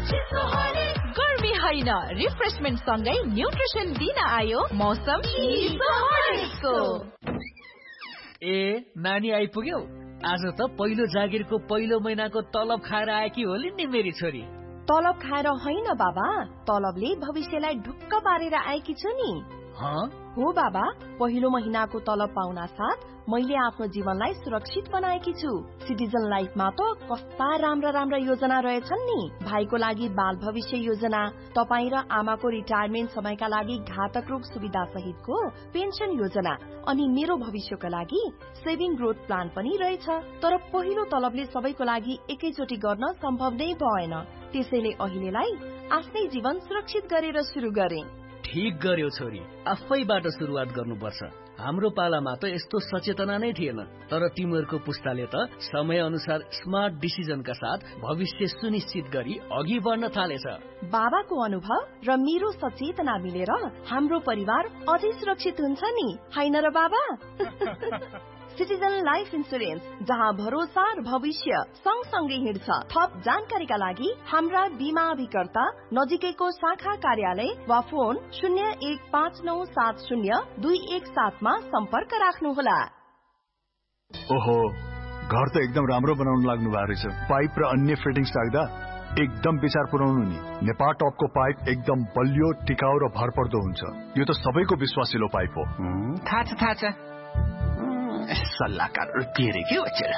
गर्मी होइन, रिफ्रेशमेन्ट सँगै न्युट्रिसन दिन आयो मौसम चिसो। ए नानी आइपुग्यौ? आज त पहिलो जागिरको पहिलो महिनाको तलब खाएर आएकी होली नि मेरी छोरी। तलब खाएर होइन बाबा, तलबले भविष्यलाई ढुक्क पारेर आएकी छु नि। हो बाबा, पहिलो महिनाको तलब पाउना साथ मैले आफ्नो जीवनलाई सुरक्षित बनाएकी छु। सिटिजन लाइफमा त कस्ता राम्रा राम्रा योजना रहेछन् नि। भाइको लागि बाल भविष्य योजना, तपाईँ र आमाको रिटायरमेन्ट समयका लागि घातक रोग सुविधा सहितको पेन्सन योजना, अनि मेरो भविष्यको लागि सेभिङ ग्रोथ प्लान पनि रहेछ। तर पहिलो तलबले सबैको लागि एकैचोटि गर्न सम्भव नै भएन, त्यसैले अहिलेलाई आफ्नै जीवन सुरक्षित गरेर सुरु गरे। ठीक गर्यो छोरी, आफैबाट सुरुवात गर्नुपर्छ। हाम्रो पालामा त यस्तो सचेतना नै थिएन, तर तिमीहरूको पुस्ताले त समय अनुसार स्मार्ट डिसिजनका साथ भविष्य सुनिश्चित गरी अघि बढ्न थालेछ। बाबाको अनुभव र मेरो सचेतना मिलेर हाम्रो परिवार अझै सुरक्षित हुन्छ नि, हैन र बाबा? सिटिजन लाइफ इन्सुरेन्स, जहाँ भरोसा र भविष्य सँगसँगै हिँड्छ। थप जानकारीका लागि हाम्रा बीमा अभिकर्ता, नजिकैको शाखा कार्यालय वा फोन 0159702117 मा सम्पर्क राख्नुहोला। ओहो, घर त एकदम राम्रो बनाउन लाग्नु भएको रहेछ। पाइप र अन्य फिटिङ्स राख्दा एकदम विचार पुर्याउनु नि। नेपाल टपको पाइप एकदम बलियो, टिकाउ र भरपर्दो हुन्छ। यो त सबैको विश्वासिलो पाइप हो। थाहा छ सल्लाहकार तेरे के बच्चा।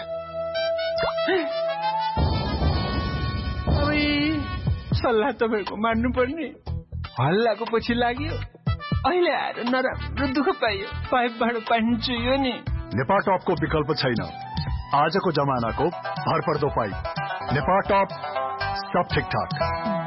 सल्लाह तपाईँको मान्नु पर्ने। हल्लाको पछि लाग्यो, अहिले आएर नराम्रो दुःख पाइयो। पाइपबाट पानी चुहियो नि। नेपाल टपको विकल्प छैन। आजको जमानाको भरपर्दो पाइप नेपाल टप, सब ठिकठाक।